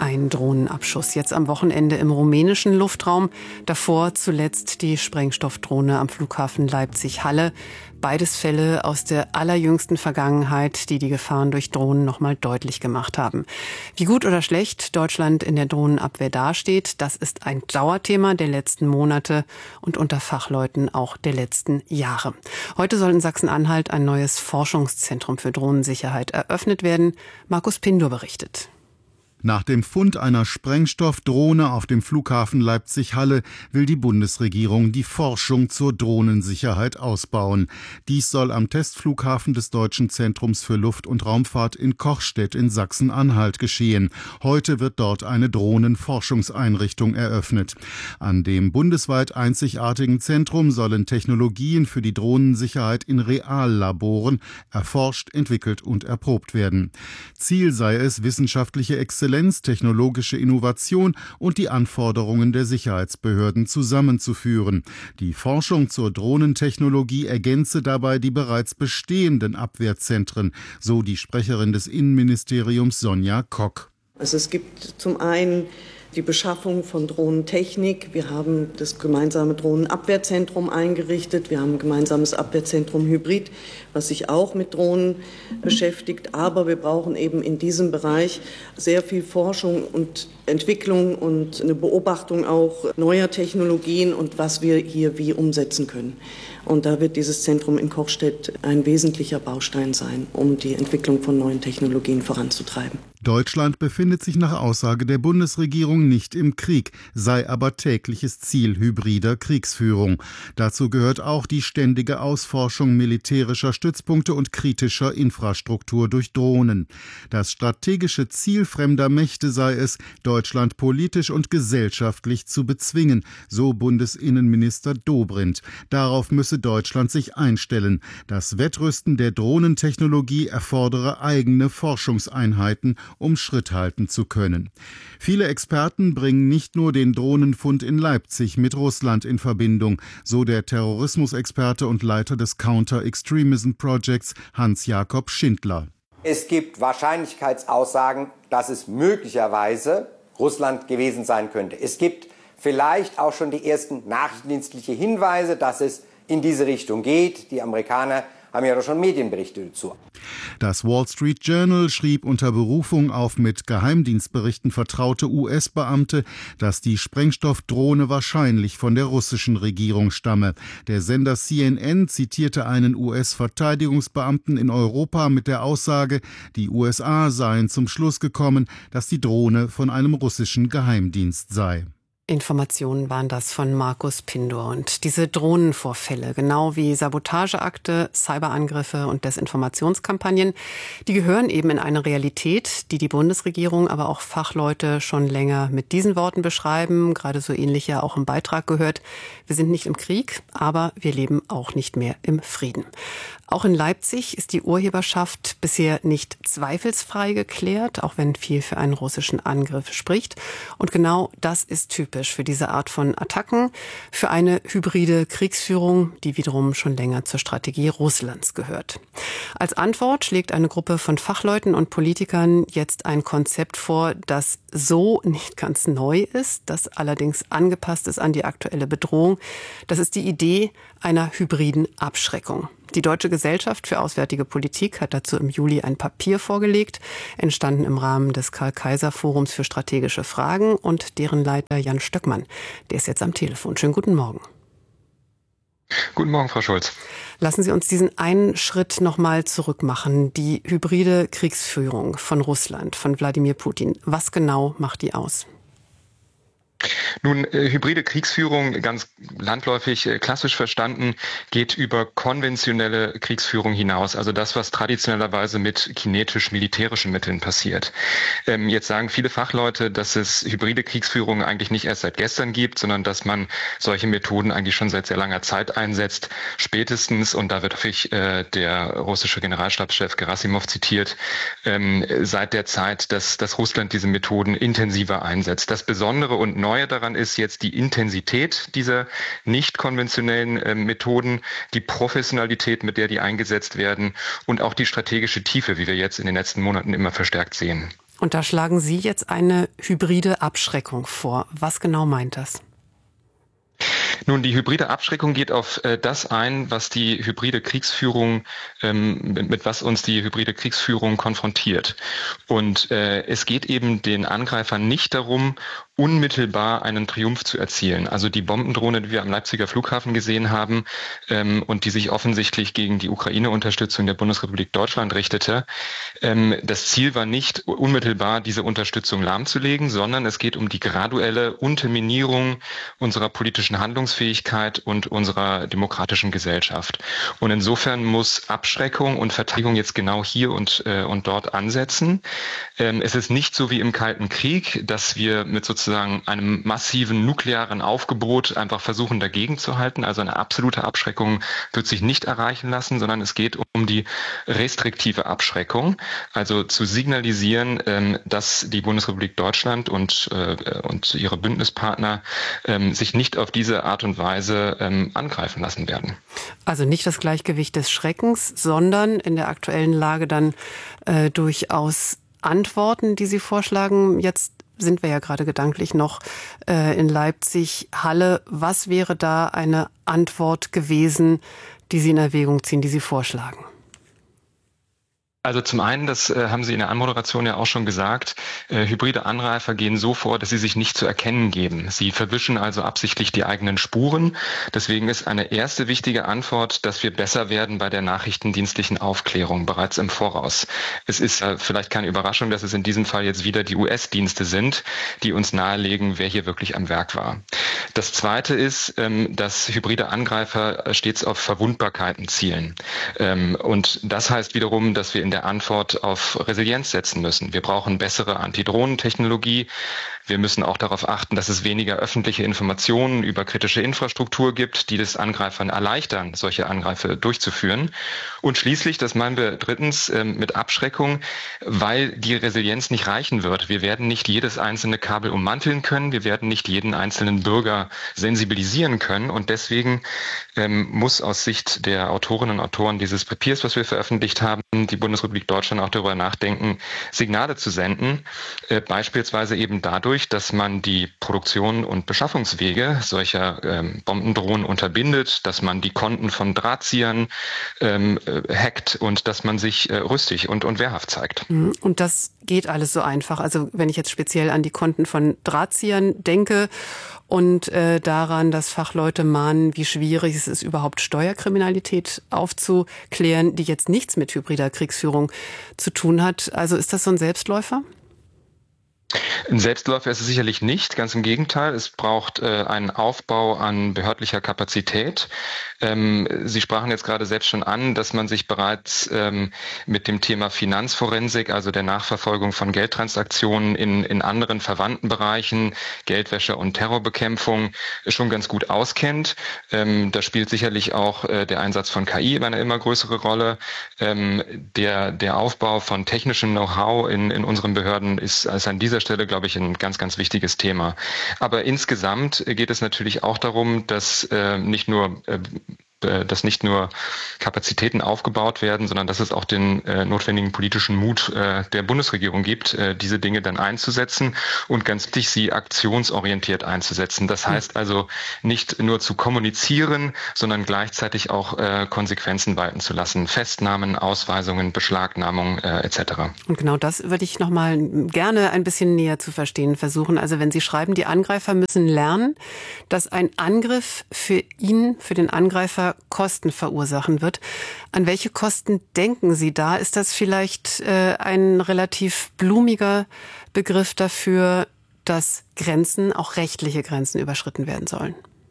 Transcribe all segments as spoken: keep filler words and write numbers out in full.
Ein Drohnenabschuss jetzt am Wochenende im rumänischen Luftraum. Davor zuletzt die Sprengstoffdrohne am Flughafen Leipzig-Halle. Beides Fälle aus der allerjüngsten Vergangenheit, die die Gefahren durch Drohnen noch mal deutlich gemacht haben. Wie gut oder schlecht Deutschland in der Drohnenabwehr dasteht, das ist ein Dauerthema der letzten Monate und unter Fachleuten auch der letzten Jahre. Heute soll in Sachsen-Anhalt ein neues Forschungszentrum für Drohnensicherheit eröffnet werden. Markus Pindur berichtet. Nach dem Fund einer Sprengstoffdrohne auf dem Flughafen Leipzig-Halle will die Bundesregierung die Forschung zur Drohnensicherheit ausbauen. Dies soll am Testflughafen des Deutschen Zentrums für Luft- und Raumfahrt in Kochstedt in Sachsen-Anhalt geschehen. Heute wird dort eine Drohnenforschungseinrichtung eröffnet. An dem bundesweit einzigartigen Zentrum sollen Technologien für die Drohnensicherheit in Reallaboren erforscht, entwickelt und erprobt werden. Ziel sei es, wissenschaftliche Exzellenz, technologische Innovation und die Anforderungen der Sicherheitsbehörden zusammenzuführen. Die Forschung zur Drohnentechnologie ergänze dabei die bereits bestehenden Abwehrzentren, so die Sprecherin des Innenministeriums Sonja Kock. Also es gibt zum einen die Beschaffung von Drohnentechnik. Wir haben das gemeinsame Drohnenabwehrzentrum eingerichtet. Wir haben ein gemeinsames Abwehrzentrum Hybrid, was sich auch mit Drohnen beschäftigt. Aber wir brauchen eben in diesem Bereich sehr viel Forschung und Entwicklung und eine Beobachtung auch neuer Technologien und was wir hier wie umsetzen können. Und da wird dieses Zentrum in Kochstedt ein wesentlicher Baustein sein, um die Entwicklung von neuen Technologien voranzutreiben. Deutschland befindet sich nach Aussage der Bundesregierung nicht im Krieg, sei aber tägliches Ziel hybrider Kriegsführung. Dazu gehört auch die ständige Ausforschung militärischer Stützpunkte und kritischer Infrastruktur durch Drohnen. Das strategische Ziel fremder Mächte sei es, Deutschland politisch und gesellschaftlich zu bezwingen, so Bundesinnenminister Dobrindt. Darauf müsse Deutschland sich einstellen. Das Wettrüsten der Drohnentechnologie erfordere eigene Forschungseinheiten, um Schritt halten zu können. Viele Experten bringen nicht nur den Drohnenfund in Leipzig mit Russland in Verbindung, so der Terrorismusexperte und Leiter des Counter-Extremism Projects Hans-Jakob Schindler. Es gibt Wahrscheinlichkeitsaussagen, dass es möglicherweise Russland gewesen sein könnte. Es gibt vielleicht auch schon die ersten nachrichtendienstliche Hinweise, dass es in diese Richtung geht. Die Amerikaner haben ja doch schon Medienberichte dazu. Das Wall Street Journal schrieb unter Berufung auf mit Geheimdienstberichten vertraute U S-Beamte, dass die Sprengstoffdrohne wahrscheinlich von der russischen Regierung stamme. Der Sender C N N zitierte einen U S-Verteidigungsbeamten in Europa mit der Aussage, die U S A seien zum Schluss gekommen, dass die Drohne von einem russischen Geheimdienst sei. Informationen waren das von Markus Pindur. Und diese Drohnenvorfälle, genau wie Sabotageakte, Cyberangriffe und Desinformationskampagnen, die gehören eben in eine Realität, die die Bundesregierung, aber auch Fachleute schon länger mit diesen Worten beschreiben. Gerade so ähnlich ja auch im Beitrag gehört. Wir sind nicht im Krieg, aber wir leben auch nicht mehr im Frieden. Auch in Leipzig ist die Urheberschaft bisher nicht zweifelsfrei geklärt, auch wenn viel für einen russischen Angriff spricht. Und genau das ist typisch für diese Art von Attacken, für eine hybride Kriegsführung, die wiederum schon länger zur Strategie Russlands gehört. Als Antwort schlägt eine Gruppe von Fachleuten und Politikern jetzt ein Konzept vor, das so nicht ganz neu ist, das allerdings angepasst ist an die aktuelle Bedrohung. Das ist die Idee einer hybriden Abschreckung. Die Deutsche Gesellschaft für Auswärtige Politik hat dazu im Juli ein Papier vorgelegt, entstanden im Rahmen des Karl-Kaiser-Forums für strategische Fragen, und deren Leiter Jan Stöckmann, der ist jetzt am Telefon. Schönen guten Morgen. Guten Morgen, Frau Schulz. Lassen Sie uns diesen einen Schritt noch mal zurück machen. Die hybride Kriegsführung von Russland, von Wladimir Putin. Was genau macht die aus? Nun, äh, hybride Kriegsführung, ganz landläufig äh, klassisch verstanden, geht über konventionelle Kriegsführung hinaus. Also das, was traditionellerweise mit kinetisch-militärischen Mitteln passiert. Ähm, jetzt sagen viele Fachleute, dass es hybride Kriegsführung eigentlich nicht erst seit gestern gibt, sondern dass man solche Methoden eigentlich schon seit sehr langer Zeit einsetzt. Spätestens, und da wird häufig äh, der russische Generalstabschef Gerasimov zitiert, ähm, seit der Zeit, dass, dass Russland diese Methoden intensiver einsetzt. Das Besondere und Neue daran ist jetzt die Intensität dieser nicht konventionellen äh, Methoden, die Professionalität, mit der die eingesetzt werden, und auch die strategische Tiefe, wie wir jetzt in den letzten Monaten immer verstärkt sehen. Und da schlagen Sie jetzt eine hybride Abschreckung vor. Was genau meint das? Nun, die hybride Abschreckung geht auf äh, das ein, was die hybride Kriegsführung, ähm, mit, mit was uns die hybride Kriegsführung konfrontiert. Und äh, es geht eben den Angreifern nicht darum, unmittelbar einen Triumph zu erzielen. Also die Bombendrohne, die wir am Leipziger Flughafen gesehen haben ähm, und die sich offensichtlich gegen die Ukraine-Unterstützung der Bundesrepublik Deutschland richtete, ähm, das Ziel war nicht unmittelbar diese Unterstützung lahmzulegen, sondern es geht um die graduelle Unterminierung unserer politischen Handlungsfähigkeit und unserer demokratischen Gesellschaft. Und insofern muss Abschreckung und Verteidigung jetzt genau hier und, äh, und dort ansetzen. Ähm, es ist nicht so wie im Kalten Krieg, dass wir mit sozusagen sozusagen einem massiven nuklearen Aufgebot einfach versuchen dagegen zu halten. Also eine absolute Abschreckung wird sich nicht erreichen lassen, sondern es geht um die restriktive Abschreckung. Also zu signalisieren, dass die Bundesrepublik Deutschland und, und ihre Bündnispartner sich nicht auf diese Art und Weise angreifen lassen werden. Also nicht das Gleichgewicht des Schreckens, sondern in der aktuellen Lage dann äh, durchaus Antworten, die Sie vorschlagen. Jetzt sind wir ja gerade gedanklich noch äh, in Leipzig, Halle. Was wäre da eine Antwort gewesen, die Sie in Erwägung ziehen, die Sie vorschlagen? Also zum einen, das äh, haben Sie in der Anmoderation ja auch schon gesagt, äh, hybride Angreifer gehen so vor, dass sie sich nicht zu erkennen geben. Sie verwischen also absichtlich die eigenen Spuren. Deswegen ist eine erste wichtige Antwort, dass wir besser werden bei der nachrichtendienstlichen Aufklärung bereits im Voraus. Es ist äh, vielleicht keine Überraschung, dass es in diesem Fall jetzt wieder die U S-Dienste sind, die uns nahelegen, wer hier wirklich am Werk war. Das Zweite ist, ähm, dass hybride Angreifer stets auf Verwundbarkeiten zielen. Ähm, und das heißt wiederum, dass wir in der Antwort auf Resilienz setzen müssen. Wir brauchen bessere Antidrohnentechnologie. Wir müssen auch darauf achten, dass es weniger öffentliche Informationen über kritische Infrastruktur gibt, die das Angreifern erleichtern, solche Angreife durchzuführen. Und schließlich, das meinen wir drittens, mit Abschreckung, weil die Resilienz nicht reichen wird. Wir werden nicht jedes einzelne Kabel ummanteln können. Wir werden nicht jeden einzelnen Bürger sensibilisieren können. Und deswegen ähm, muss aus Sicht der Autorinnen und Autoren dieses Papiers, was wir veröffentlicht haben, die Bundesrepublik Deutschland auch darüber nachdenken, Signale zu senden, äh, beispielsweise eben dadurch, dass man die Produktion und Beschaffungswege solcher ähm, Bombendrohnen unterbindet, dass man die Konten von Drahtziehern ähm, äh, hackt und dass man sich äh, rüstig und, und wehrhaft zeigt. Und das geht alles so einfach. Also wenn ich jetzt speziell an die Konten von Drahtziehern denke und äh, daran, dass Fachleute mahnen, wie schwierig es ist, überhaupt Steuerkriminalität aufzuklären, die jetzt nichts mit hybrider Kriegsführung zu tun hat. Also ist das so ein Selbstläufer? Ein Selbstläufer ist es sicherlich nicht, ganz im Gegenteil. Es braucht äh, einen Aufbau an behördlicher Kapazität. Ähm, Sie sprachen jetzt gerade selbst schon an, dass man sich bereits ähm, mit dem Thema Finanzforensik, also der Nachverfolgung von Geldtransaktionen in, in anderen verwandten Bereichen, Geldwäsche und Terrorbekämpfung, schon ganz gut auskennt. Ähm, da spielt sicherlich auch äh, der Einsatz von K I eine immer größere Rolle. Ähm, der, der Aufbau von technischem Know-how in, in unseren Behörden ist, ist an dieser Stelle, glaube ich, ein ganz, ganz wichtiges Thema. Aber insgesamt geht es natürlich auch darum, dass äh, nicht nur äh, dass nicht nur Kapazitäten aufgebaut werden, sondern dass es auch den äh, notwendigen politischen Mut äh, der Bundesregierung gibt, äh, diese Dinge dann einzusetzen und ganz wichtig, sie aktionsorientiert einzusetzen. Das heißt also nicht nur zu kommunizieren, sondern gleichzeitig auch äh, Konsequenzen walten zu lassen. Festnahmen, Ausweisungen, Beschlagnahmung äh, et cetera. Und genau das würde ich noch mal gerne ein bisschen näher zu verstehen versuchen. Also wenn Sie schreiben, die Angreifer müssen lernen, dass ein Angriff für ihn, für den Angreifer Kosten verursachen wird. An welche Kosten denken Sie da? Ist das vielleicht äh, ein relativ blumiger Begriff dafür, dass Grenzen, auch rechtliche Grenzen, überschritten werden sollen?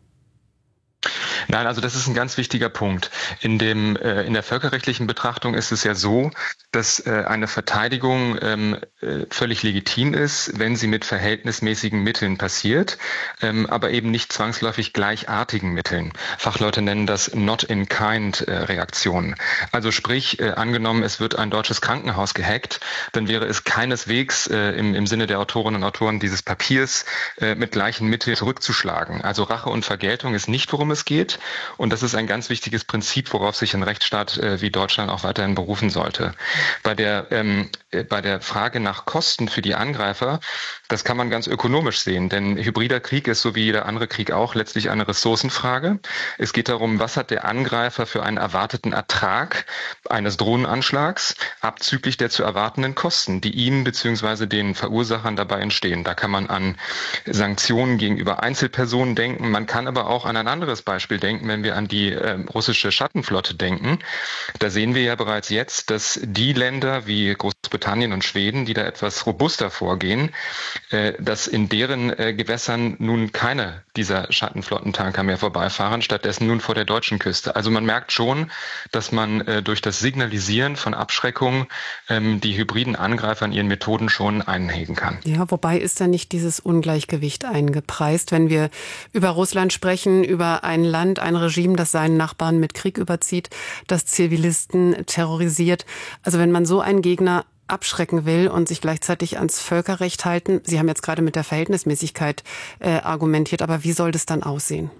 Nein, also das ist ein ganz wichtiger Punkt. In dem äh, in der völkerrechtlichen Betrachtung ist es ja so, dass äh, eine Verteidigung ähm, äh, völlig legitim ist, wenn sie mit verhältnismäßigen Mitteln passiert, ähm, aber eben nicht zwangsläufig gleichartigen Mitteln. Fachleute nennen das Not-in-Kind-Reaktionen. Also sprich, äh, angenommen, es wird ein deutsches Krankenhaus gehackt, dann wäre es keineswegs äh, im, im Sinne der Autorinnen und Autoren dieses Papiers äh, mit gleichen Mitteln zurückzuschlagen. Also Rache und Vergeltung ist nicht, worum es geht. gilt. Und das ist ein ganz wichtiges Prinzip, worauf sich ein Rechtsstaat äh, wie Deutschland auch weiterhin berufen sollte. Bei der, ähm, äh, bei der Frage nach Kosten für die Angreifer, das kann man ganz ökonomisch sehen, denn hybrider Krieg ist so wie jeder andere Krieg auch letztlich eine Ressourcenfrage. Es geht darum, was hat der Angreifer für einen erwarteten Ertrag eines Drohnenanschlags, abzüglich der zu erwartenden Kosten, die ihm bzw. den Verursachern dabei entstehen. Da kann man an Sanktionen gegenüber Einzelpersonen denken. Man kann aber auch an ein anderes Beispiel denken, wenn wir an die äh, russische Schattenflotte denken. Da sehen wir ja bereits jetzt, dass die Länder wie Großbritannien und Schweden, die da etwas robuster vorgehen, äh, dass in deren äh, Gewässern nun keine dieser Schattenflottentanker mehr vorbeifahren, stattdessen nun vor der deutschen Küste. Also man merkt schon, dass man äh, durch das Signalisieren von Abschreckung ähm, die hybriden Angreifer in ihren Methoden schon einhegen kann. Ja, wobei ist da nicht dieses Ungleichgewicht eingepreist, wenn wir über Russland sprechen, über ein Land, ein Regime, das seinen Nachbarn mit Krieg überzieht, das Zivilisten terrorisiert. Also wenn man so einen Gegner abschrecken will und sich gleichzeitig ans Völkerrecht halten, Sie haben jetzt gerade mit der Verhältnismäßigkeit äh, argumentiert, aber wie soll das dann aussehen?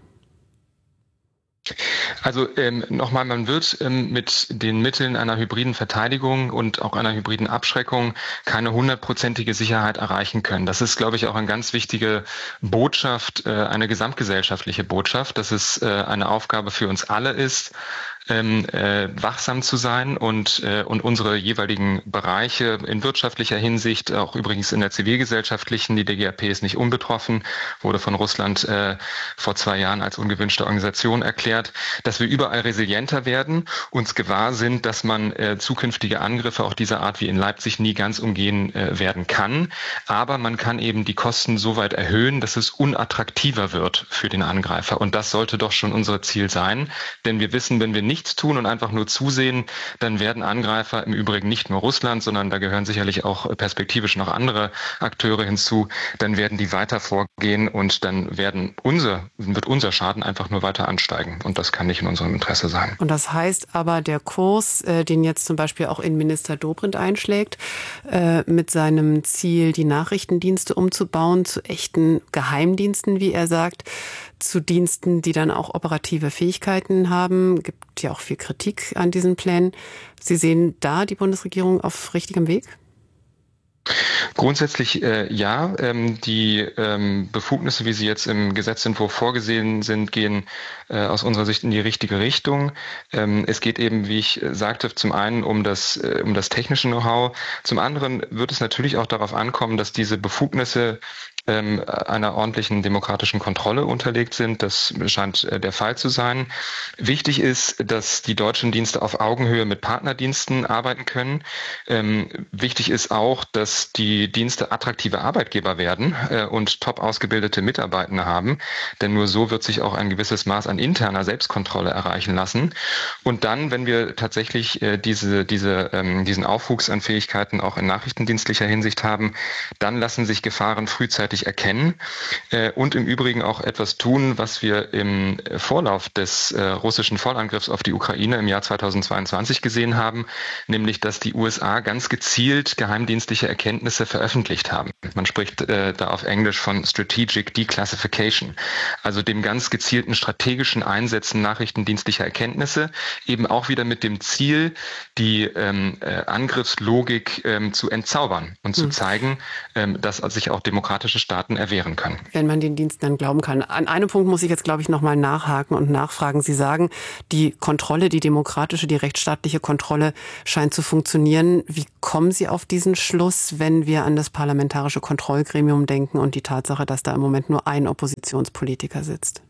Also ähm, nochmal, man wird ähm, mit den Mitteln einer hybriden Verteidigung und auch einer hybriden Abschreckung keine hundertprozentige Sicherheit erreichen können. Das ist, glaube ich, auch eine ganz wichtige Botschaft, äh, eine gesamtgesellschaftliche Botschaft, dass es äh, eine Aufgabe für uns alle ist, Ähm, äh, wachsam zu sein und, äh, und unsere jeweiligen Bereiche in wirtschaftlicher Hinsicht, auch übrigens in der zivilgesellschaftlichen, die D G A P ist nicht unbetroffen, wurde von Russland äh, vor zwei Jahren als ungewünschte Organisation erklärt, dass wir überall resilienter werden, uns gewahr sind, dass man äh, zukünftige Angriffe auch dieser Art wie in Leipzig nie ganz umgehen äh, werden kann. Aber man kann eben die Kosten so weit erhöhen, dass es unattraktiver wird für den Angreifer. Und das sollte doch schon unser Ziel sein, denn wir wissen, wenn wir nicht nichts tun und einfach nur zusehen, dann werden Angreifer, im Übrigen nicht nur Russland, sondern da gehören sicherlich auch perspektivisch noch andere Akteure hinzu, dann werden die weiter vorgehen und dann werden unser, wird unser Schaden einfach nur weiter ansteigen. Und das kann nicht in unserem Interesse sein. Und das heißt aber, der Kurs, den jetzt zum Beispiel auch Innenminister Dobrindt einschlägt, mit seinem Ziel, die Nachrichtendienste umzubauen zu echten Geheimdiensten, wie er sagt, zu Diensten, die dann auch operative Fähigkeiten haben. Gibt ja auch viel Kritik an diesen Plänen. Sie sehen da die Bundesregierung auf richtigem Weg? Grundsätzlich äh, ja. Ähm, die ähm, Befugnisse, wie sie jetzt im Gesetzentwurf vorgesehen sind, gehen äh, aus unserer Sicht in die richtige Richtung. Ähm, es geht eben, wie ich sagte, zum einen um das, äh, um das technische Know-how. Zum anderen wird es natürlich auch darauf ankommen, dass diese Befugnisse ähm, einer ordentlichen demokratischen Kontrolle unterlegt sind. Das scheint äh, der Fall zu sein. Wichtig ist, dass die deutschen Dienste auf Augenhöhe mit Partnerdiensten arbeiten können. Ähm, wichtig ist auch, dass die Dienste attraktive Arbeitgeber werden äh, und top ausgebildete Mitarbeitende haben. Denn nur so wird sich auch ein gewisses Maß an interner Selbstkontrolle erreichen lassen. Und dann, wenn wir tatsächlich äh, diese, diese, ähm, diesen Aufwuchs an Fähigkeiten auch in nachrichtendienstlicher Hinsicht haben, dann lassen sich Gefahren frühzeitig erkennen äh, und im Übrigen auch etwas tun, was wir im Vorlauf des äh, russischen Vollangriffs auf die Ukraine im Jahr zweitausendzweiundzwanzig gesehen haben, nämlich dass die U S A ganz gezielt geheimdienstliche Erkenntnisse veröffentlicht haben. Man spricht äh, da auf Englisch von Strategic Declassification, also dem ganz gezielten strategischen Einsetzen nachrichtendienstlicher Erkenntnisse, eben auch wieder mit dem Ziel, die ähm, äh, Angriffslogik ähm, zu entzaubern und zu hm. zeigen, ähm, dass sich auch demokratische Staaten erwehren können. Wenn man den Diensten dann glauben kann. An einem Punkt muss ich jetzt, glaube ich, noch mal nachhaken und nachfragen. Sie sagen, die Kontrolle, die demokratische, die rechtsstaatliche Kontrolle scheint zu funktionieren. Wie kommen Sie auf diesen Schluss, wenn wir an das parlamentarische Kontrollgremium denken und die Tatsache, dass da im Moment nur ein Oppositionspolitiker sitzt?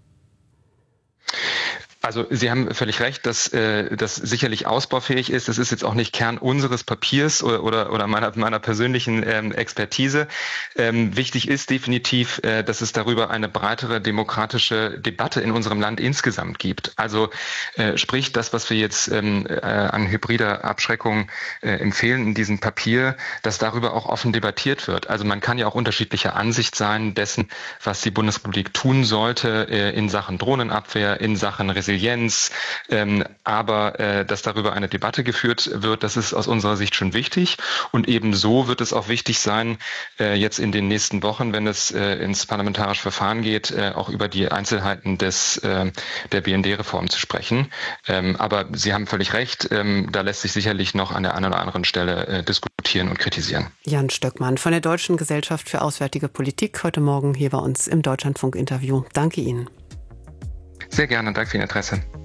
Also Sie haben völlig recht, dass äh, das sicherlich ausbaufähig ist. Das ist jetzt auch nicht Kern unseres Papiers oder oder, oder meiner, meiner persönlichen ähm, Expertise. Ähm, wichtig ist definitiv, äh, dass es darüber eine breitere demokratische Debatte in unserem Land insgesamt gibt. Also äh, sprich, das, was wir jetzt ähm, äh, an hybrider Abschreckung äh, empfehlen in diesem Papier, dass darüber auch offen debattiert wird. Also man kann ja auch unterschiedlicher Ansicht sein dessen, was die Bundesrepublik tun sollte äh, in Sachen Drohnenabwehr, in Sachen Resilienz Resilienz. Ähm, aber äh, dass darüber eine Debatte geführt wird, das ist aus unserer Sicht schon wichtig. Und ebenso wird es auch wichtig sein, äh, jetzt in den nächsten Wochen, wenn es äh, ins parlamentarische Verfahren geht, äh, auch über die Einzelheiten des, äh, der B N D-Reform zu sprechen. Ähm, aber Sie haben völlig recht, ähm, da lässt sich sicherlich noch an der einen oder anderen Stelle äh, diskutieren und kritisieren. Jan Stöckmann von der Deutschen Gesellschaft für Auswärtige Politik, heute Morgen hier bei uns im Deutschlandfunk-Interview. Danke Ihnen. Sehr gerne, danke für Ihr Interesse.